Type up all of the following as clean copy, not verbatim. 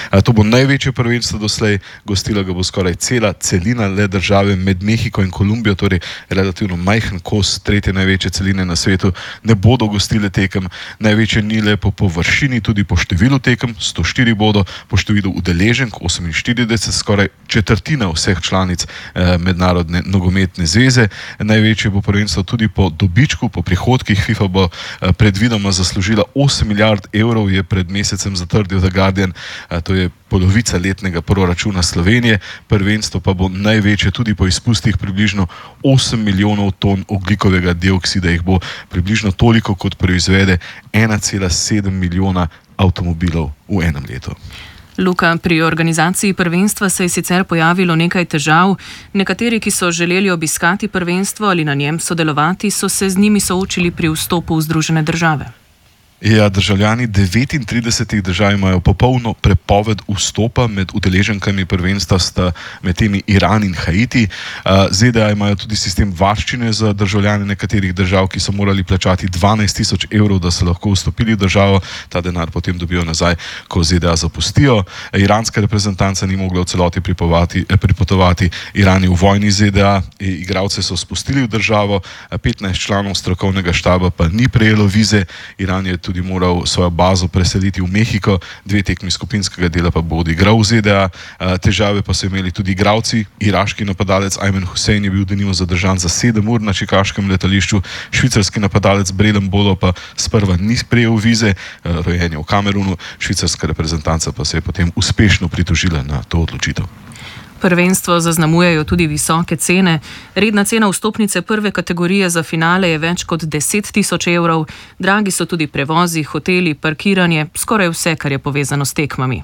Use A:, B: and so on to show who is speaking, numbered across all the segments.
A: To bo največje prvenstvo doslej, gostila ga bo skoraj celina le države med Mehiko in Kolumbijo, torej relativno majhen kos tretje največje celine na svetu, ne bodo gostile tekem. Največje ni le po površini, tudi po številu tekem, 104 bodo, po številu udeleženk 48, skoraj četrtina vseh članic Mednarodne nogometne zveze. Največje bo prvenstvo tudi po dobičku, po prihodkih. FIFA bo predvidoma zaslužila 8 milijard evrov, je pred mesecem zatrdil The Guardian, to je polovica letnega proračuna Slovenije. Prvenstvo pa bo največje tudi po izpustih, približno 8 milijonov ton ogljikovega dioksida, jih bo približno toliko, kot proizvede 1,7 milijona avtomobilov v enem letu.
B: Luka, pri organizaciji prvenstva se je sicer pojavilo nekaj težav. Nekateri, ki so želeli obiskati prvenstvo ali na njem sodelovati, so se z njimi soočili pri vstopu v Združene države.
A: Ja, državljani 39 držav imajo popolno prepoved vstopa, med udeleženkami prvenstva sta med temi Iran in Haiti. ZDA imajo tudi sistem varščine za državljane nekaterih držav, ki so morali plačati 12 000 evrov, da so lahko vstopili v državo. Ta denar potem dobijo nazaj, ko ZDA zapustijo. Iranska reprezentanca ni mogla v celoti pripotovati. Iran je v vojni z ZDA, igralce so spustili v državo, 15 članov strokovnega štaba pa ni prejelo vize. Iran je tudi moral svojo bazo preseliti v Mehiko, 2 tekmi skupinskega dela pa bo odigral v ZDA. Težave pa so imeli tudi igralci. Iraški napadalec Ayman Hussein je bil denimo zadržan za 7 ur na čikaškem letališču. Švicarski napadalec Brelem Bolo pa sprva ni prejel vize, rojen je v Kamerunu. Švicarska reprezentanca pa se je potem uspešno pritožila na to odločitev.
B: Prvenstvo zaznamujejo tudi visoke cene. Redna cena vstopnice prve kategorije za finale je več kot 10 000 evrov. Dragi so tudi prevozi, hoteli, parkiranje, skoraj vse, kar je povezano s tekmami.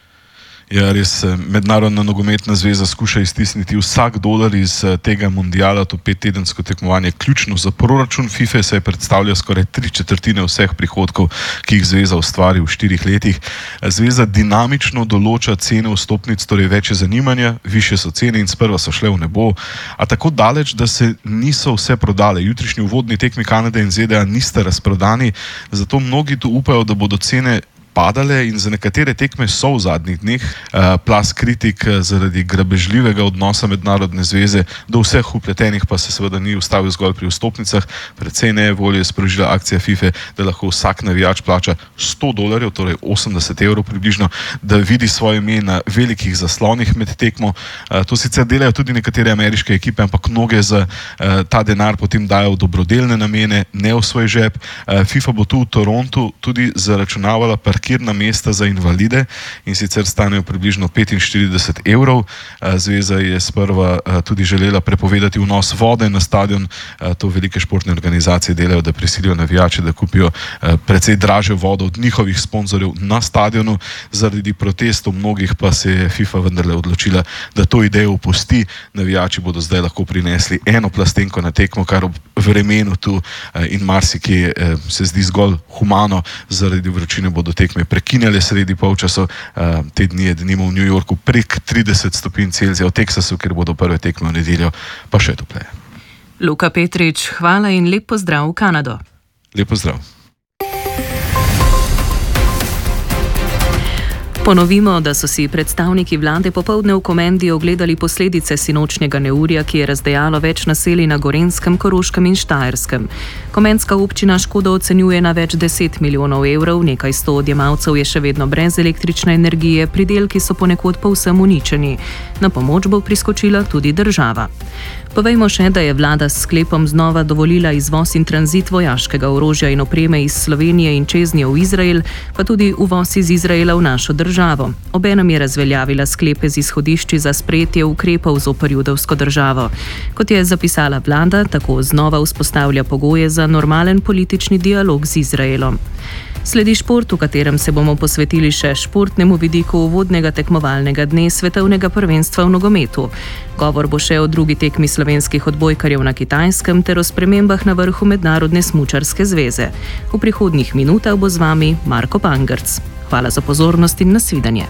A: Ja, res, Mednarodna nogometna zveza skuša iztisniti vsak dolar iz tega mundiala. To 5-tedensko tekmovanje ključno za proračun FIFA, saj predstavlja skoraj 3/4 vseh prihodkov, ki jih zveza ustvari v 4 letih. Zveza dinamično določa cene vstopnic, torej več je zanimanja, višje so cene in sprva so šle v nebo, a tako daleč, da se niso vse prodale. Jutrišnji uvodni tekmi Kanade in ZDA nista razprodani, zato mnogi tu upajo, da bodo cene padale in za nekatere tekme so v zadnjih dneh. Plaz kritik zaradi grabežljivega odnosa Mednarodne zveze do vseh vpletenih pa se seveda ni ustavil zgolj pri vstopnicah. Precej nejevolje je sprožila akcija FIFA, da lahko vsak navijač plača $100, torej 80 evrov približno, da vidi svoje ime na velikih zaslonih med tekmo. To sicer delajo tudi nekatere ameriške ekipe, ampak mnoge za ta denar potem dajo v dobrodelne namene, ne v svoj žep. FIFA bo tu v Torontu tudi zaračunavala parkirna mesta za invalide, in sicer stanejo približno 45 evrov. Zveza je sprva tudi želela prepovedati vnos vode na stadion. To velike športne organizacije delajo, da prisilijo navijače, da kupijo precej dražjo vodo od njihovih sponzorjev na stadionu. Zaradi protestov mnogih pa se je FIFA vendarle odločila, da to idejo opusti. Navijači bodo zdaj lahko prinesli eno plastenko na tekmo, kar ob vremenu tu in marsikje se zdi zgolj humano. Zaradi vročine bodo tekme prekinjale sredi polčasov. Te dni je denimo v New Yorku prek 30 stopinj Celzija, v Teksasu, kjer bodo prve tekme v nedeljo, pa še topleje.
B: Luka Petrič, hvala in lep pozdrav v Kanado.
A: Lep pozdrav.
B: Ponovimo, da so si predstavniki vlade popoldne v Komendi ogledali posledice sinočnjega neurja, ki je razdejalo več naselij na Gorenjskem, Koroškem in Štajerskem. Komendska občina škodo ocenjuje na več 10 milijonov evrov, nekaj 100 odjemalcev je še vedno brez električne energije, pridelki so ponekod povsem uničeni. Na pomoč bo priskočila tudi država. Povejmo še, da je vlada s sklepom znova dovolila izvoz in tranzit vojaškega orožja in opreme iz Slovenije in čez njo v Izrael, pa tudi uvoz iz Izraela v našo državo. Obenem je razveljavila sklepe z izhodišči za sprejetje ukrepov zoper judovsko državo. Kot je zapisala vlada, tako znova vzpostavlja pogoje za normalen politični dialog z Izraelom. Sledi šport, v katerem se bomo posvetili še športnemu vidiku uvodnega tekmovalnega dne svetovnega prvenstva v nogometu. Govor bo še o drugi tekmi slovenskih odbojkarjev na Kitajskem ter o spremembah na vrhu Mednarodne smučarske zveze. V prihodnjih minutah bo z vami Marko Pangrc. Hvala za pozornost in nasvidenje.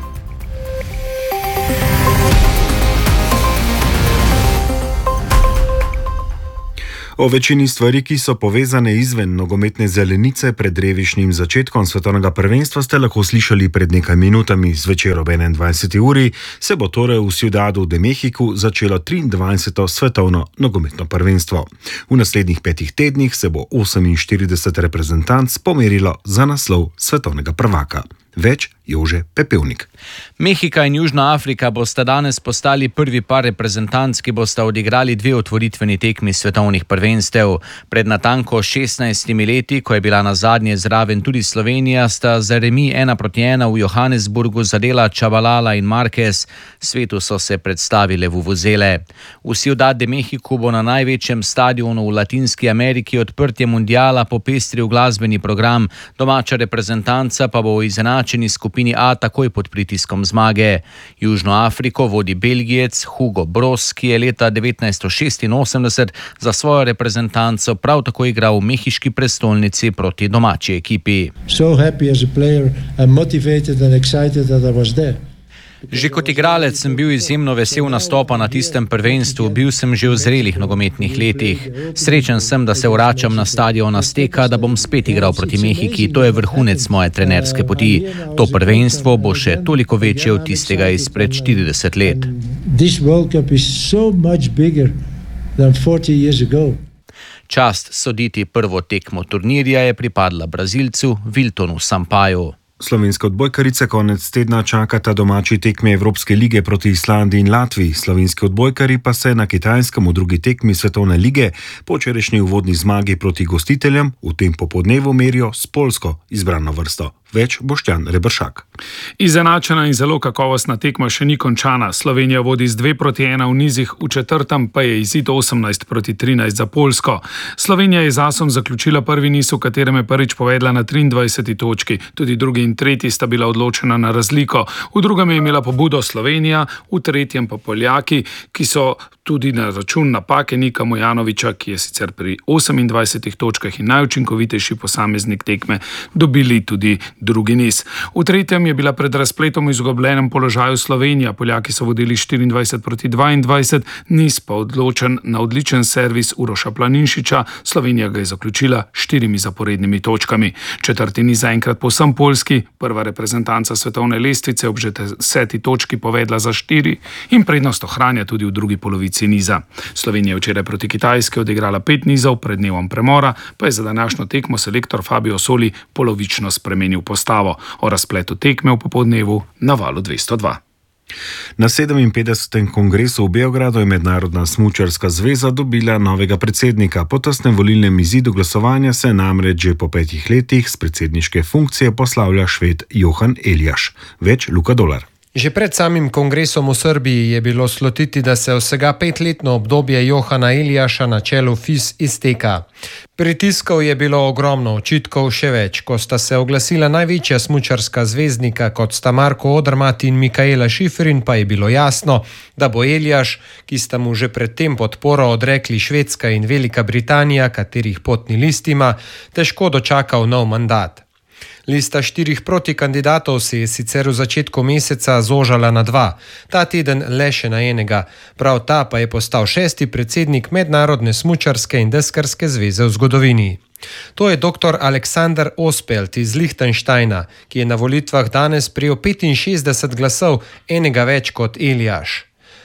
C: O večini stvari, ki so povezane izven nogometne zelenice pred revišnjim začetkom svetovnega prvenstva, ste lahko slišali pred nekaj minutami. Zvečer ob 21. uri se bo torej v Ciudadu de Mexicu začelo 23. svetovno nogometno prvenstvo. V naslednjih 5 tednih se bo 48 reprezentanc pomerilo za naslov svetovnega prvaka. Več Jože Pepevnik.
D: Mehika in Južna Afrika bosta danes postali prvi par reprezentanc, ki bosta odigrali 2 otvoritveni tekmi svetovnih prvenstev. Pred natanko 16 leti, ko je bila nazadnje zraven tudi Slovenija, sta za remi 1-1 v Johannesburgu zadela Čabalala in Marquez. Svetu so se predstavile vuvuzele. V Ciudad de Mexicu bo na največjem stadionu v Latinski Ameriki odprtje mundiala popestril glasbeni program. Domača reprezentanca pa bo v izenačeni skupini A takoj pod pritiskom zmage. Južno Afriko vodi Belgijec Hugo Broos, ki je leta 1986 za svojo reprezentanco prav tako igral v mehiški prestolnici proti domači ekipi.
E: So happy as a player and motivated and excited that I was there.
D: Že kot igralec sem bil izjemno vesel nastopa na tistem prvenstvu, bil sem že v zrelih nogometnih letih. Srečen sem, da se vračam na stadion Azteka, da bom spet igral proti Mehiki. To je vrhunec moje trenerske poti. To prvenstvo bo še toliko večje od tistega izpred 40 let.
E: This World Cup is so much bigger than 40 years ago.
D: Čast soditi prvo tekmo turnirja je pripadla Brazilcu Wiltonu Sampaju.
C: Slovenske odbojkarice konec tedna čakata domači tekmi Evropske lige proti Islandiji in Latviji. Slovenski odbojkari pa se na Kitajskem v drugi tekmi Svetovne lige po včerajšnji uvodni zmagi proti gostiteljem v tem popoldnevu merijo s poljsko izbrano vrsto. Več Boštjan Reberšak.
F: Izenačena in zelo kakovostna tekma še ni končana. Slovenija vodi z 2-1 v nizih, v četrtem pa je izid 18-13 za Poljsko. Slovenija je z asom zaključila prvi niz, v katerem je prvič povedla na 23. točki. Tudi drugi in tretji sta bila odločena na razliko. V drugem je imela pobudo Slovenija, v tretjem pa Poljaki, ki so tudi na račun napake Nika Mojanovića, ki je sicer pri 28 točkah in najučinkovitejši posameznik tekme, dobili tudi drugi niz. V tretjem je bila pred razpletom v izgubljenem položaju Slovenija. Poljaki so vodili 24-22, niz pa odločen na odličen servis Uroša Planinšiča. Slovenija ga je zaključila 4 zaporednimi točkami. Četrti niz zaenkrat povsem poljski, prva reprezentanca svetovne lestvice ob že 10. točki povedla za 4 in prednost ohranja tudi v drugi polovici niza. Slovenija je včeraj proti Kitajski odigrala 5 nizov, pred dnevom premora pa je za današnjo tekmo selektor Fabio Soli polovično spremenil postavo. O razpletu tekme v popoldnevu na Valu 202.
C: Na 57. kongresu v Beogradu je Mednarodna smučarska zveza dobila novega predsednika. Po tesnem volilnem izidu glasovanja se namreč že po 5 letih s predsedniške funkcije poslavlja Šved Johan Eliaš. Več Luka Dolar.
G: Že pred samim kongresom v Srbiji je bilo slutiti, da se vsega 5-letno obdobje Johana Eliaša na čelu FIS izteka. Pritiskov je bilo ogromno, očitkov še več. Ko sta se oglasila največja smučarska zvezdnika, kot sta Marko Odermatt in Mikaela Šiferin, pa je bilo jasno, da bo Eliaš, ki sta mu že predtem podporo odrekli Švedska in Velika Britanija, katerih potni list ima, težko dočakal nov mandat. Lista 4 protikandidatov se je sicer v začetku meseca zožala na 2, ta teden le še na enega. Prav ta pa je postal 6. predsednik Mednarodne smučarske in deskarske zveze v zgodovini. To je dr. Aleksander Ospelt iz Lichtensteina, ki je na volitvah danes prejel 65 glasov, enega več kot Eliaš.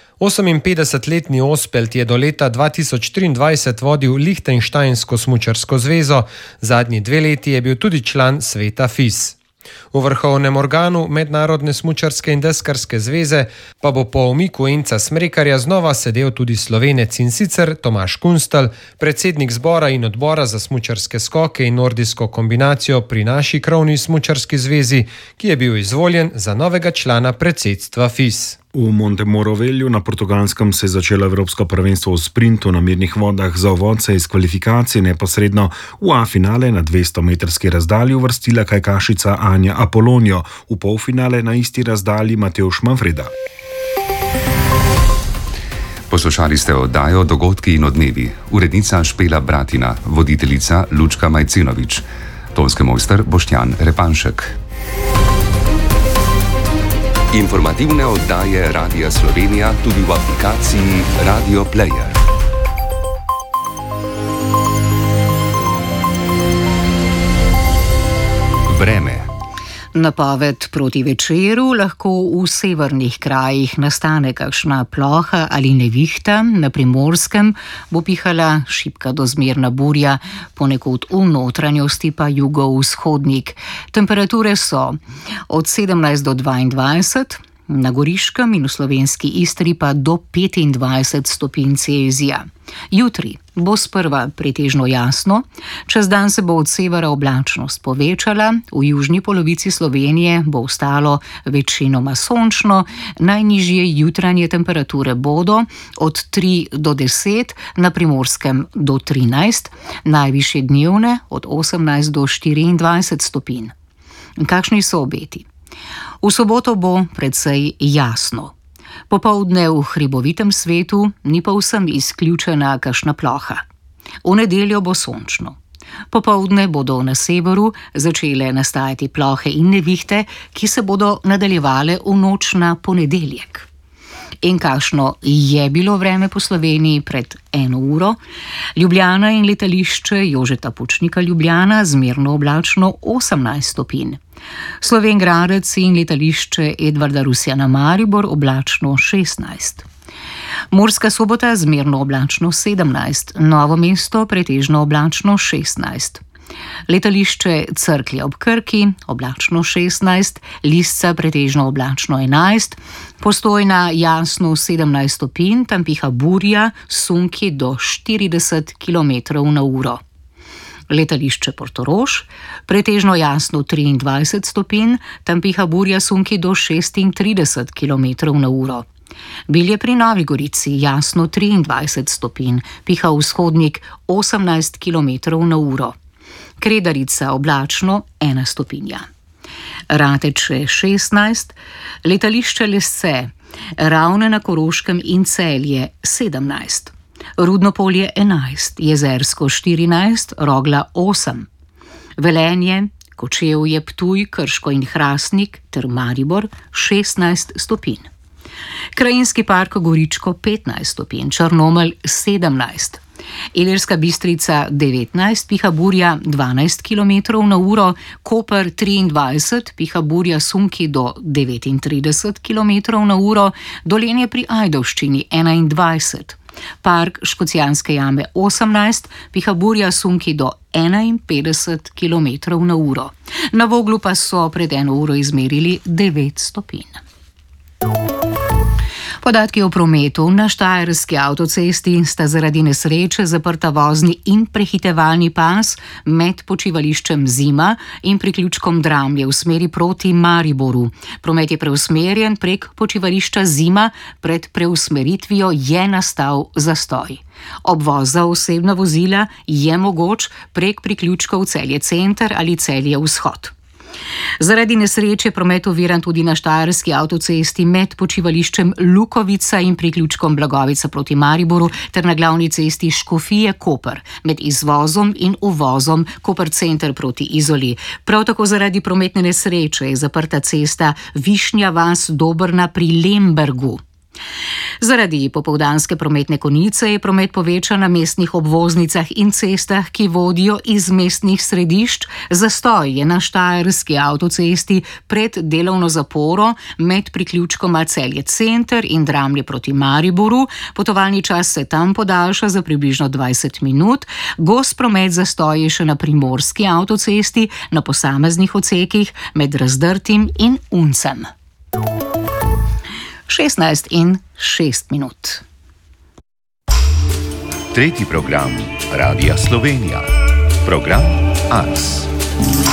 G: 58-letni Ospelt je do leta 2023 vodil Lichtensteinsko smučarsko zvezo, zadnji 2 leti je bil tudi član sveta FIS. V vrhovnem organu Mednarodne smučarske in deskarske zveze pa bo po umiku Enca Smrekarja znova sedel tudi Slovenec, in sicer Tomaž Kunstelj, predsednik zbora in odbora za smučarske skoke in nordijsko kombinacijo pri naši krovni smučarski zvezi, ki je bil izvoljen za novega člana predsedstva FIS.
C: V Montemorovelju na Portugalskem se je začelo Evropsko prvenstvo v sprintu na mirnih vodah. Za uvod se je iz kvalifikacij neposredno v A-finale na 200-metrski razdalji uvrstila kajakašica Anja Apolonio, v polfinale na isti razdalji Mateusz Manfreda.
H: Poslušali ste oddajo Dogodki in odmevi. Urednica Špela Bratina, voditeljica Lučka Majcenović, tonski mojster Boštjan Repanšek. Informativne oddaje Radia Slovenija tudi v aplikaciji Radio Player.
I: Napoved proti večeru: lahko v severnih krajih nastane kakšna ploha ali nevihta, na Primorskem bo pihala šibka do zmerna burja, ponekod v notranjosti pa jugovzhodnik. Temperature so od 17 do 22, na Goriškem in v slovenski Istri pa do 25 stopinj Celzija. Jutri bo sprva pretežno jasno, čez dan se bo od severa oblačnost povečala, v južni polovici Slovenije bo ostalo večinoma sončno, najnižje jutranje temperature bodo od 3 do 10, na Primorskem do 13, najvišje dnevne od 18 do 24 stopinj. Kakšni so obeti? V soboto bo precej jasno. Popoldne v hribovitem svetu ni povsem izključena kakšna ploha. V nedeljo bo sončno. Popoldne bodo na severu začele nastajati plohe in nevihte, ki se bodo nadaljevale v noč na ponedeljek. In kakšno je bilo vreme po Sloveniji pred 1 uro? Ljubljana in letališče Jožeta Pučnika Ljubljana zmerno oblačno 18 stopinj. Slovenj Gradec in letališče Edvarda Rusjana Maribor oblačno 16. Murska Sobota zmerno oblačno 17, Novo mesto pretežno oblačno 16. Letališče Cerklje ob Krki oblačno 16, Lisca pretežno oblačno 11, Postojna jasno 17 stopinj, tam piha burja, sunki do 40 km/h. Letališče Portorož pretežno jasno 23 stopinj, tam piha burja, sunki do 36 km/h. Bilje pri Novi Gorici jasno 23 stopinj, piha vzhodnik 18 km/h. Kredarica oblačno 1 stopinja. Rateče 16, letališče Lesce, Ravne na Koroškem in Celje 17, Rudnopolje 11, Jezersko 14, Rogla 8, Velenje, Kočevje, Ptuj, Krško in Hrastnik ter Maribor 16 stopinj. Krajinski park Goričko 15 stopinj, Črnomelj 17, Ilirska Bistrica 19, piha burja 12 km/h, Koper 23, piha burja, sunki do 39 km/h, Dolenje pri Ajdovščini 21, Park Škocjanske jame 18, piha burja, sunki do 51 km/h. Na Voglu pa so pred 1 uro izmerili 9 stopinj. Podatki o prometu. Na Štajerski avtocesti sta zaradi nesreče zaprta vozni in prehitevalni pas med počivališčem Zima in priključkom Dramlje v smeri proti Mariboru. Promet je preusmerjen prek počivališča Zima, pred preusmeritvijo je nastal zastoj. Obvoz za osebna vozila je mogoč prek priključkov Celje Center ali Celje Vzhod. Zaradi nesreče je promet oviran tudi na Štajerski avtocesti med počivališčem Lukovica in priključkom Blagovica proti Mariboru ter na glavni cesti Škofije-Koper med izvozom in uvozom Koper Center proti Izoli. Prav tako zaradi prometne nesreče je zaprta cesta Višnja vas-Dobrna pri Lembergu. Zaradi popoldanske prometne konice je promet povečan na mestnih obvoznicah in cestah, ki vodijo iz mestnih središč. Zastoj je na Štajerski avtocesti pred delovno zaporo med priključkoma Celje Center in Dramlje proti Mariboru. Potovalni čas se tam podaljša za približno 20 minut. Gost promet zastoj je še na Primorski avtocesti na posameznih odsekih med Razdrtim in Uncem. 16:06.
J: Tretji program Radia Slovenija. Program Ars.